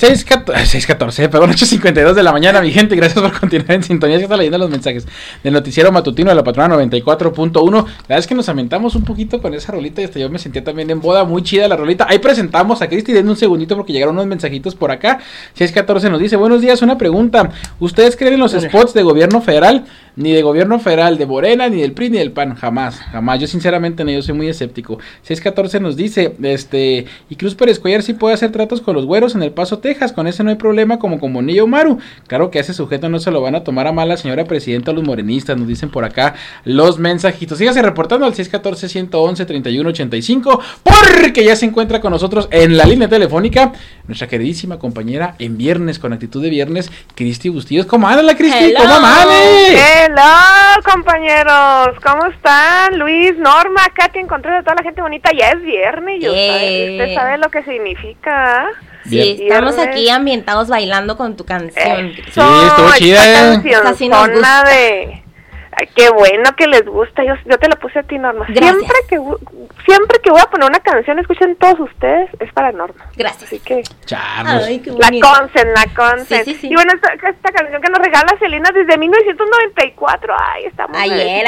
6:14, perdón, 8:52 de la mañana, mi gente, gracias por continuar en sintonía, que está leyendo los mensajes del noticiero matutino de la Patrona 94.1, la verdad es que nos aventamos un poquito con esa rolita y hasta yo me sentía también en boda, muy chida la rolita, ahí presentamos a Cristi, denme un segundito porque llegaron unos mensajitos por acá. 6:14 nos dice, buenos días, una pregunta, ¿ustedes creen en los spots de gobierno federal? Ni de gobierno federal, de Morena, ni del PRI, ni del PAN, jamás, yo sinceramente yo soy muy escéptico. 6:14 nos dice, y Cruz Pérez Cuellar sí puede hacer tratos con los güeros en El Paso, Texas, con ese no hay problema como con Bonilla o Maru, claro que a ese sujeto no se lo van a tomar a mal la señora presidenta, los morenistas, nos dicen por acá los mensajitos, sígase reportando al 6:14-111-3185, porque ya se encuentra con nosotros en la línea telefónica, nuestra queridísima compañera en viernes, con actitud de viernes, Cristi Bustillos. ¿Cómo anda la Cristi? Hello. ¿Cómo amanes? Hello, compañeros, ¿cómo están? Luis, Norma, Katy, encontré a toda la gente bonita, ya es viernes, usted sabe lo que significa. Bien. Sí, estamos aquí ambientados bailando con tu canción. Sí, estuvo chida. Casi nos gusta. Ay, qué bueno que les gusta. Yo te lo puse a ti, Norma. Gracias. Siempre que voy a poner una canción, escuchen todos ustedes, es para Norma. Gracias. Así que Charlos. Ay, qué la bonito. consen. Sí. Y bueno, esta canción que nos regala Selena desde 1994. Ay, estamos Ayer.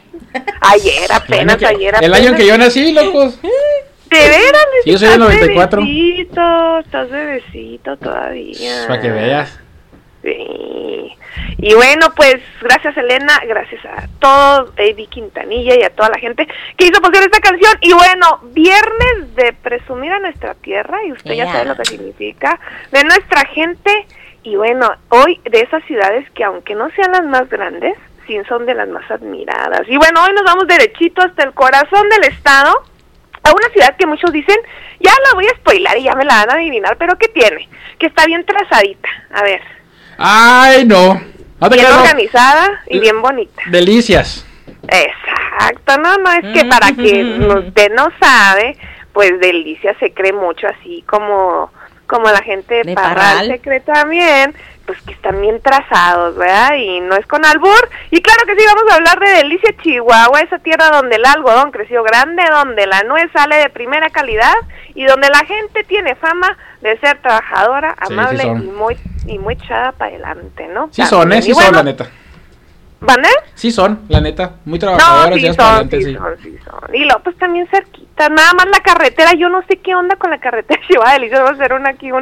Apenas. El año en que yo nací, locos. ¿De veras? Sí, yo soy del 94. Estás bebecito todavía. Para que veas. Sí. Y bueno, pues gracias Elena, gracias a todos, Eddie Quintanilla y a toda la gente que hizo posible esta canción. Y bueno, viernes de presumir a nuestra tierra, y usted ya sabe lo que significa, de nuestra gente. Y bueno, hoy de esas ciudades que aunque no sean las más grandes, sí son de las más admiradas. Y bueno, hoy nos vamos derechito hasta el corazón del estado, a una ciudad que muchos dicen, ya la voy a spoilar y ya me la van a adivinar, pero ¿qué tiene? Que está bien trazadita, a ver. Ay, no. Bien organizada y bien bonita. Delicias. Exacto, no, es que para que usted no sabe, pues Delicias se cree mucho así como la gente de Parral se cree también, pues que están bien trazados, ¿verdad? Y no es con albur. Y claro que sí, vamos a hablar de Delicia, Chihuahua, esa tierra donde el algodón creció grande, donde la nuez sale de primera calidad y donde la gente tiene fama de ser trabajadora, amable y muy echada para adelante, ¿no? Sí son, sí son, la neta. ¿Van? Sí son, la neta, muy trabajadoras. No, sí son. Y luego pues también cerquita, nada más la carretera, yo no sé qué onda con la carretera Chihuahua Delicias, vamos a hacer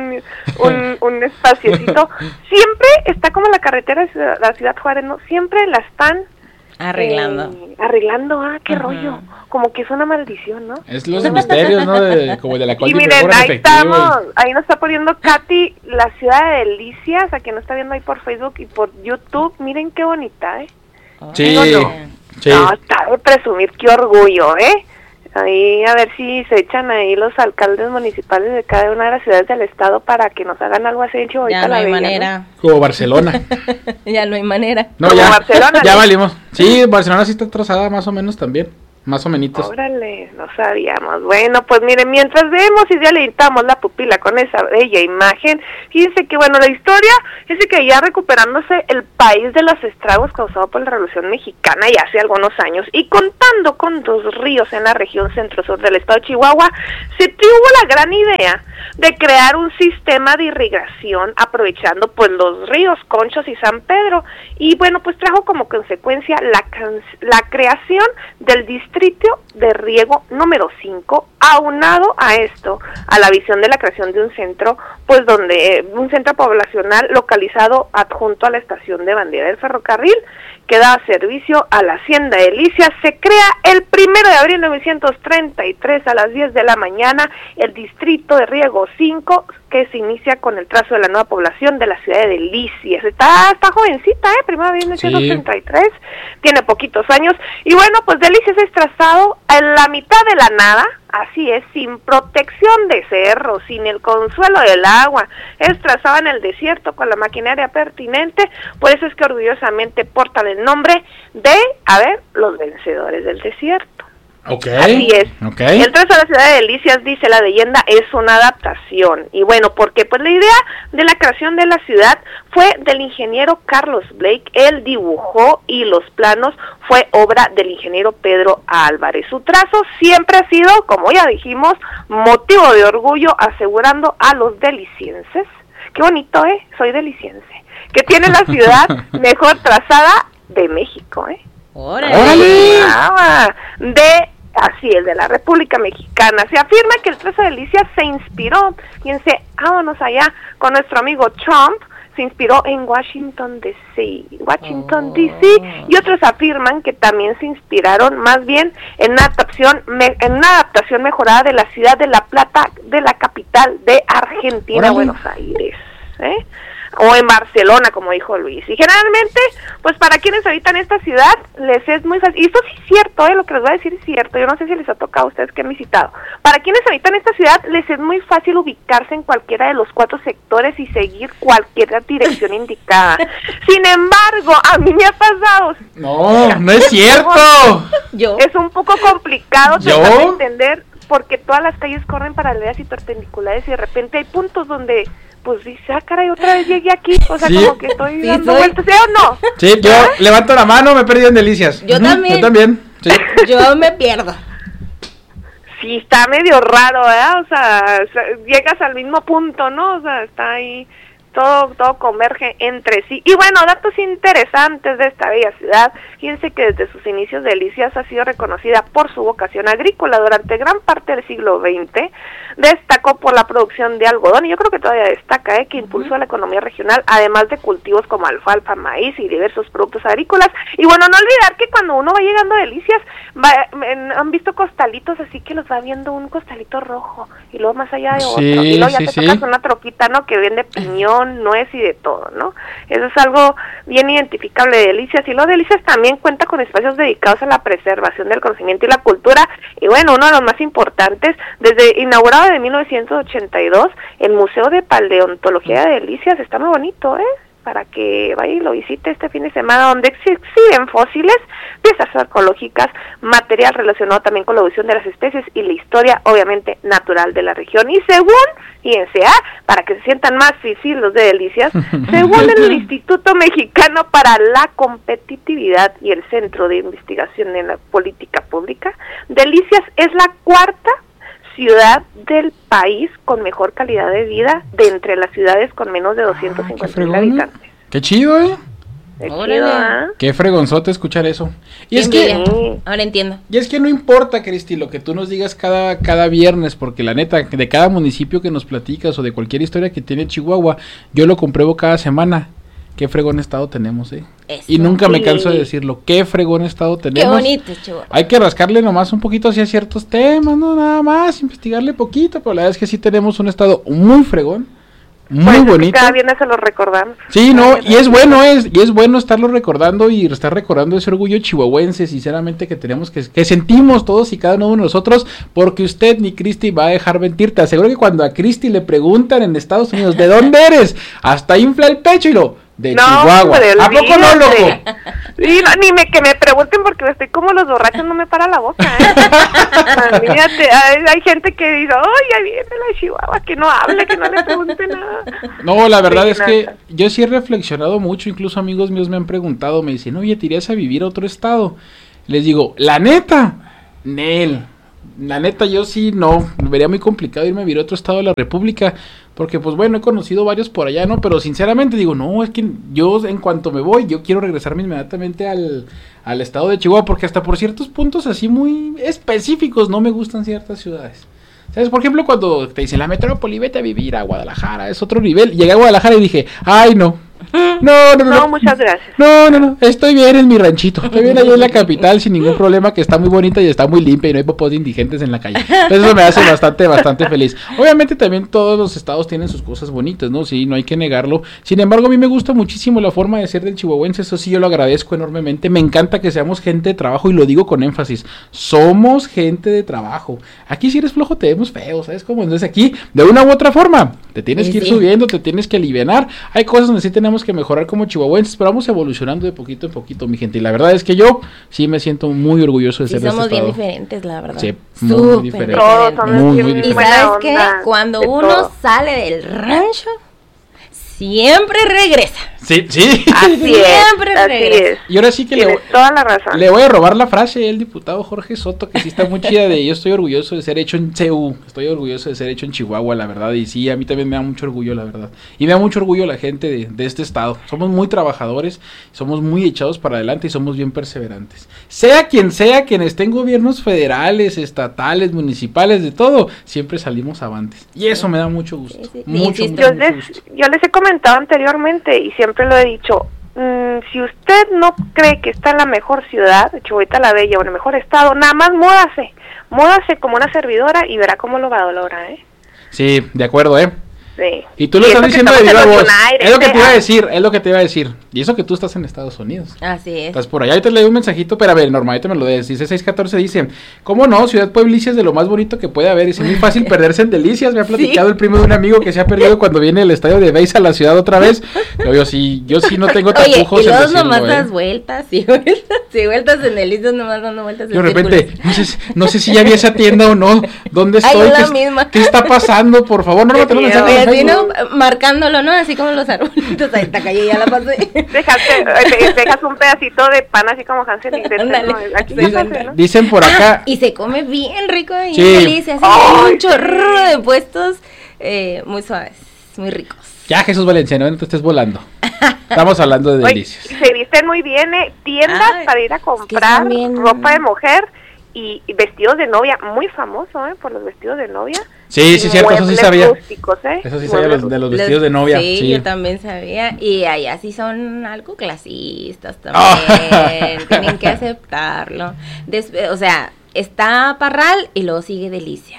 un espaciecito. Siempre está como la carretera de la Ciudad Juárez, ¿no? Siempre la están arreglando, qué rollo, como que es una maldición, ¿no? Es los misterios, ¿no? Como de la cual. Y miren, ahí estamos, ahí nos está poniendo Katy, la ciudad de Delicias, a quien nos está viendo ahí por Facebook y por YouTube, miren qué bonita, Sí, sí. No, está de presumir, qué orgullo, Ahí a ver si se echan ahí los alcaldes municipales de cada una de las ciudades del estado para que nos hagan algo así hecho. Ya no hay manera, ¿no? Como Barcelona. Ya no hay manera. No, como ya, Barcelona, ya ¿no? valimos. Sí, Barcelona sí está trazada más o menos también. Más o menos. Órale, no sabíamos. Bueno, pues miren, mientras vemos y ya levantamos la pupila con esa bella imagen, fíjense que bueno, la historia es de que ya recuperándose el país de los estragos causados por la Revolución Mexicana ya hace algunos años, y contando con 2 ríos en la región centro-sur del estado de Chihuahua, se tuvo la gran idea de crear un sistema de irrigación aprovechando pues los ríos Conchos y San Pedro, y bueno, pues trajo como consecuencia la creación del distrito de riego número 5, aunado a esto, a la visión de la creación de un centro, pues un centro poblacional localizado adjunto a la estación de bandera del ferrocarril, que da servicio a la Hacienda Delicias. Se crea el 1 de abril de 1933 a las 10 de la mañana el distrito de riego 5, que se inicia con el trazo de la nueva población de la ciudad de Delicias. Está jovencita, 1 de abril de 1933, sí. Tiene poquitos años, y bueno, pues Delicias es trazado en la mitad de la nada, así es, sin protección de cerros, sin el consuelo del agua, es trazado en el desierto con la maquinaria pertinente, por eso es que orgullosamente portan el nombre de, los vencedores del desierto. Okay. Así es. Okay. El trazo de la ciudad de Delicias, dice la leyenda, es una adaptación. Y bueno, porque pues la idea de la creación de la ciudad fue del ingeniero Carlos Blake. Él dibujó y los planos fue obra del ingeniero Pedro Álvarez. Su trazo siempre ha sido, como ya dijimos, motivo de orgullo, asegurando a los delicienses qué bonito, soy deliciense, que tiene la ciudad mejor trazada de México, ¡Órale! Así es, de la República Mexicana. Se afirma que el trazo de Delicias se inspiró, fíjense, vámonos allá con nuestro amigo Trump, se inspiró en Washington D.C. Y otros afirman que también se inspiraron más bien en una adaptación mejorada de la ciudad de La Plata, de la capital de Argentina, Buenos Aires, o en Barcelona, como dijo Luis. Y generalmente, pues para quienes habitan esta ciudad, les es muy fácil, y esto sí es cierto, lo que les voy a decir es cierto, yo no sé si les ha tocado a ustedes que han visitado, para quienes habitan esta ciudad, les es muy fácil ubicarse en cualquiera de los 4 sectores y seguir cualquier dirección indicada. Sin embargo, a mí me ha pasado... No es cierto. Es un poco complicado tratar de entender, porque todas las calles corren paralelas y perpendiculares, y de repente hay puntos donde... pues dice, caray, otra vez llegué aquí, o sea, como que estoy dando vueltas, ¿sí o no? Sí, yo levanto la mano, me he perdido en Delicias. Yo también, sí. Yo me pierdo. Sí, está medio raro, o sea, llegas al mismo punto, ¿no? O sea, está ahí, todo converge entre sí. Y bueno, datos interesantes de esta bella ciudad. Fíjense que desde sus inicios Delicias ha sido reconocida por su vocación agrícola durante gran parte del siglo XX. Destacó por la producción de algodón, y yo creo que todavía destaca, que impulsó la economía regional, además de cultivos como alfalfa, maíz y diversos productos agrícolas. Y bueno, no olvidar que cuando uno va llegando a Delicias, han visto costalitos, así que los va viendo un costalito rojo, y luego más allá de otro, y luego ya te tocas una troquita, ¿no?, que vende piñón, nuez y de todo, ¿no? Eso es algo bien identificable de Delicias. Y luego Delicias también cuenta con espacios dedicados a la preservación del conocimiento y la cultura, y bueno, uno de los más importantes, desde inaugurado de 1982, el Museo de Paleontología de Delicias, está muy bonito, para que vaya y lo visite este fin de semana, donde exhiben fósiles, piezas arqueológicas, material relacionado también con la evolución de las especies y la historia, obviamente, natural de la región. Y según, fíjense, para que se sientan más fifís los de Delicias, según el Instituto Mexicano para la Competitividad y el Centro de Investigación en la Política Pública, Delicias es la 4ª ciudad del país con mejor calidad de vida de entre las ciudades con menos de 250,000 habitantes. Qué chido, Qué chido, Qué fregonzote escuchar eso. Y es que ahora entiendo. Y es que no importa, Cristi, lo que tú nos digas cada viernes, porque la neta, de cada municipio que nos platicas o de cualquier historia que tiene Chihuahua, yo lo compruebo cada semana. Qué fregón estado tenemos, Eso. Y nunca me canso de decirlo, qué fregón estado tenemos. Qué bonito, Chihuahua. Hay que rascarle nomás un poquito hacia ciertos temas, no nada más, investigarle poquito, pero la verdad es que sí tenemos un estado muy fregón, muy bonito. Cada viernes se lo recordamos. Sí, y es bueno estarlo recordando y estar recordando ese orgullo chihuahuense, sinceramente, que tenemos, que sentimos todos y cada uno de nosotros, porque usted ni Cristi va a dejar mentir. Te aseguro que cuando a Cristi le preguntan en Estados Unidos, ¿de dónde eres?, hasta infla el pecho y de Chihuahua. Hombre, ¿A poco no, loco? Sí, que me pregunten, porque estoy como los borrachos, no me para la boca, Fíjate, hay gente que dice, ¡ay, ahí viene la Chihuahua! Que no hable, que no le pregunte nada. No, la verdad es que yo sí he reflexionado mucho, incluso amigos míos me han preguntado, me dicen, oye, ¿te irías a vivir a otro estado? Les digo, la neta, la neta yo sí no, me vería muy complicado irme a vivir a otro estado de la República, porque pues bueno, he conocido varios por allá, ¿no? Pero sinceramente digo, no, es que yo en cuanto me voy, yo quiero regresarme inmediatamente al estado de Chihuahua, porque hasta por ciertos puntos así muy específicos no me gustan ciertas ciudades. ¿Sabes? Por ejemplo, cuando te dicen la metrópoli, vete a vivir a Guadalajara, es otro nivel. Llegué a Guadalajara y dije, ay, no, No, muchas gracias. No, estoy bien en mi ranchito. Estoy bien ahí en la capital sin ningún problema, que está muy bonita y está muy limpia y no hay popos de indigentes en la calle. Entonces eso me hace bastante feliz. Obviamente también todos los estados tienen sus cosas bonitas, ¿no? Sí, no hay que negarlo. Sin embargo, a mí me gusta muchísimo la forma de ser del chihuahuense, eso sí yo lo agradezco enormemente. Me encanta que seamos gente de trabajo y lo digo con énfasis. Somos gente de trabajo. Aquí si eres flojo te vemos feo, ¿sabes cómo? Entonces aquí, de una u otra forma, te tienes que ir subiendo, te tienes que alivianar. Hay cosas donde sí tenemos que mejorar como chihuahuenses, pero vamos evolucionando de poquito en poquito, mi gente. Y la verdad es que yo sí me siento muy orgulloso de ser de este somos estado. Bien diferentes, la verdad. Sí, muy diferentes. Muy diferentes. Y ¿sabes qué? Cuando uno sale del rancho, siempre regresa. Sí. Así Siempre así regresa. es. Y ahora sí que Tienes toda la razón. le voy a robar la frase al diputado Jorge Soto, que sí está muy chida de yo estoy orgulloso de ser hecho en CU, estoy orgulloso de ser hecho en Chihuahua, la verdad, y sí, a mí también me da mucho orgullo, la verdad. Y me da mucho orgullo la gente de este estado. Somos muy trabajadores, somos muy echados para adelante y somos bien perseverantes. Sea quien esté en gobiernos federales, estatales, municipales, de todo, siempre salimos avantes. Y eso me da mucho gusto. Sí. Mucho, Insisto. mucho, Yo mucho gusto. les he comentado anteriormente y siempre lo he dicho, si usted no cree que está en la mejor ciudad, Chihuahua la Bella, o en el mejor estado, nada más múdase como una servidora y verá cómo lo valora, Sí, de acuerdo, Sí. Y tú lo estás eso que diciendo de estamos viva en voz. Oceanaire, Es lo que te iba a decir, Y eso que tú estás en Estados Unidos. Así es. Estás por allá. Ahorita le doy un mensajito, pero a ver, normalmente me lo des. Dice 614, dice, ¿cómo no? Ciudad Pueblicia es de lo más bonito que puede haber. Es muy fácil perderse en Delicias. Me ha platicado el primo de un amigo que se ha perdido cuando viene el estadio de béis a la ciudad otra vez. Yo sí no tengo tapujos. Oye, y luego en decirlo, nomás das vueltas y vueltas en Delicias, nomás dando vueltas en de repente, círculos. no sé si ya vi esa tienda o no. ¿Dónde estoy? Ay, la misma. ¿Qué está pasando? Por favor, no me tengo miedo. mensajes. Oye, así, ¿no? Marcándolo, ¿no? Así como los arbolitos. Ahí está calle, ya la pasé. Dejas un pedacito de pan así como Hansel y Gretel, Ándale. ¿no? Aquí ya pasa, ¿no? Dicen por acá. Y se come bien rico y Sí. Delicias. Hay un chorro de puestos muy suaves, muy ricos. Ya, Jesús Valenciano, no te estés volando. Estamos hablando de Oye, Delicias. se visten muy bien, tiendas Ay, para ir a es que comprar son bien- ropa de mujer y vestidos de novia, muy famoso, por los vestidos de novia. Sí, sí, cierto, eso sí Muebles sabía. rústicos, Eso sí Muebles sabía de los vestidos de novia. Sí, Sí, yo también sabía. Y allá sí son algo clasistas también. Ah. Tienen que aceptarlo. O sea, está Parral y luego sigue Delicias.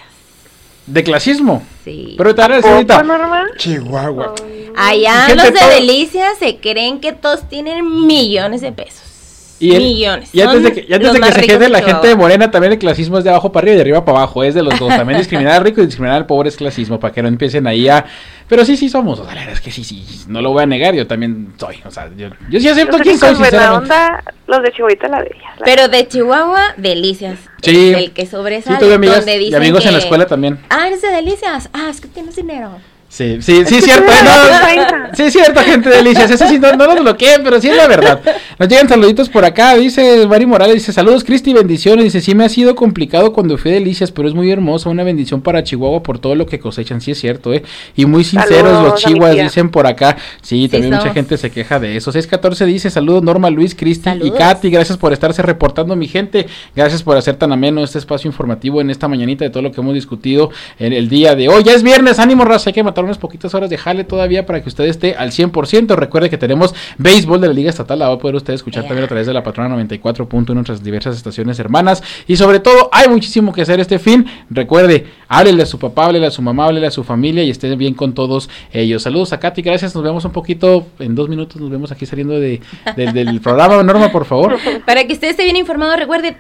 De clasismo. Sí. Pero te haré ¿Poco, ahorita. Norma? Chihuahua. Allá Gente, los de todo- Delicias se creen que todos tienen millones de pesos. Millones. Y antes Son de que los se más ricos quede de la Chihuahua. gente de Morena, también el clasismo es de abajo para arriba y de arriba para abajo. Es de los dos. También discriminar al rico y discriminar al pobre es clasismo. Para que no empiecen ahí a. Pero sí somos. O sea, la verdad es que sí. No lo voy a negar. Yo también soy. O sea, yo sí acepto Los quién soy, únicos buena sinceramente. onda, los de Chihuahua la Bella. Pero de Chihuahua, Delicias. Sí. Es el que sobresale. Sí, tuve amigas donde y dicen amigos en la que, escuela también. Ah, eres de Delicias. Ah, es que tienes dinero. Sí, cierto. Treinta. Sí, cierto, gente delicias. Eso sí, no nos bloqueen, pero sí es la verdad. Nos llegan saluditos por acá. Dice Mari Morales, dice, saludos, Cristi, bendiciones. Dice, sí me ha sido complicado cuando fui a Delicias, pero es muy hermoso. Una bendición para Chihuahua por todo lo que cosechan. Sí es cierto, Y muy sinceros Saludos los a mi chihuas, tía. dicen por acá. Sí, también mucha somos. gente se queja de eso. 614 dice, saludos Norma, Luis, Cristi y Saludos. Katy. Gracias por estarse reportando, mi gente. Gracias por hacer tan ameno este espacio informativo en esta mañanita de todo lo que hemos discutido en el día de hoy. Ya es viernes, ánimo, raza. Hay que matar unas poquitas horas de jale todavía para que usted esté al 100%. Recuerde que tenemos béisbol de la Liga Estatal, la va a poder usted escuchar también a través de la Patrona 94.1 en nuestras diversas estaciones hermanas. Y sobre todo, hay muchísimo que hacer este fin. Recuerde, háblele a su papá, háblele a su mamá, háblele a su familia y esté bien con todos ellos. Saludos a Katy, gracias. Nos vemos un poquito, en 2 minutos nos vemos aquí saliendo del programa. Norma, por favor. Para que usted esté bien informado, recuerde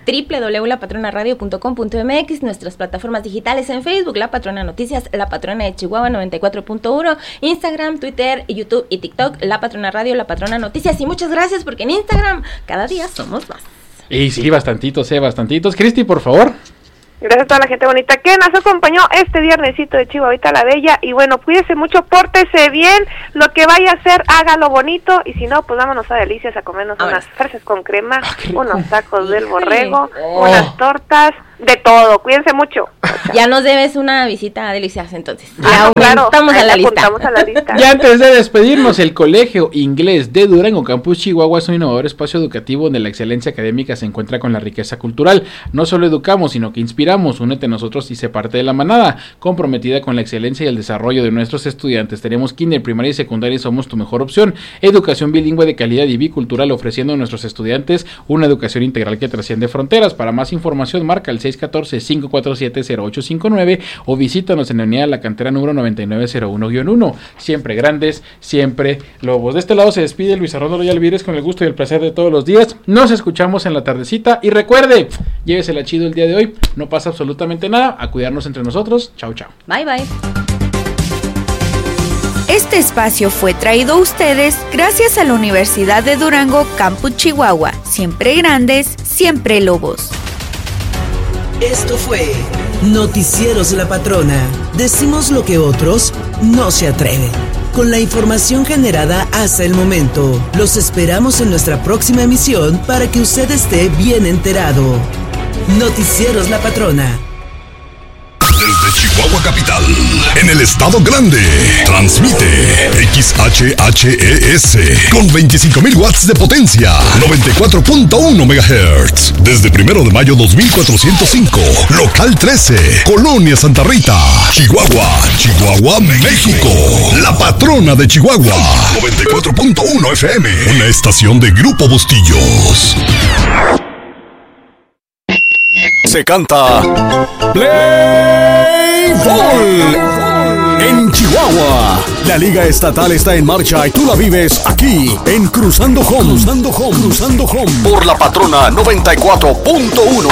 www.lapatronaradio.com.mx, nuestras plataformas digitales en Facebook, La Patrona Noticias, La Patrona de Chihuahua 94.1, Instagram, Twitter, YouTube y TikTok, La Patrona Radio, La Patrona Noticias. Y muchas gracias porque en Instagram cada día somos más. Y sí, bastantitos. Cristi, por favor. Gracias a toda la gente bonita que nos acompañó este viernesito de Chihuahua la Bella. Y bueno, cuídese mucho, pórtese bien, lo que vaya a hacer, hágalo bonito. Y si no, pues vámonos a Delicias a comernos Ahora. unas fresas con crema, qué rico. unos tacos del borrego, Oh. unas tortas, de todo. Cuídense mucho. Ya nos debes una visita a Delicias, entonces. Ah, Ya aumentamos ahí a la lista. apuntamos a la lista. Y antes de despedirnos, el Colegio Inglés de Durango Campus Chihuahua es un innovador espacio educativo donde la excelencia académica se encuentra con la riqueza cultural. No solo educamos, sino que inspiramos. Únete a nosotros y sé parte de la manada, comprometida con la excelencia y el desarrollo de nuestros estudiantes. Tenemos kinder, primaria y secundaria y somos tu mejor opción. Educación bilingüe de calidad y bicultural, ofreciendo a nuestros estudiantes una educación integral que trasciende fronteras. Para más información, marca el 614-547-0859 o visítanos en la unidad de la cantera número 9901-1. Siempre grandes, siempre lobos. De este lado se despide Luis Arnoldo Alvírez con el gusto y el placer de todos los días. Nos escuchamos en la tardecita y recuerde, llévesela chido el día de hoy. No pasa absolutamente nada. A cuidarnos entre nosotros. Chau, chau. Bye, bye. Este espacio fue traído a ustedes gracias a la Universidad de Durango Campus Chihuahua. Siempre grandes, siempre lobos. Esto fue Noticieros La Patrona. Decimos lo que otros no se atreven. con la información generada hasta el momento. Los esperamos en nuestra próxima emisión para que usted esté bien enterado. Noticieros La Patrona. Desde Chihuahua capital, en el estado grande, transmite XHHES con 25,000 watts de potencia, 94.1 MHz. Desde 1 de mayo 2405, local 13, Colonia Santa Rita, Chihuahua, México. La Patrona de Chihuahua, 94.1 FM, una estación de Grupo Bustillos. Se canta Play Ball en Chihuahua. La Liga Estatal está en marcha y tú la vives aquí en Cruzando Home por La Patrona 94.1.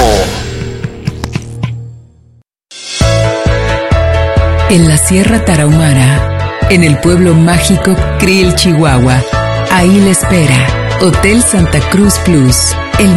En la Sierra Tarahumara, en el pueblo mágico Krill, Chihuahua, ahí le espera Hotel Santa Cruz Plus.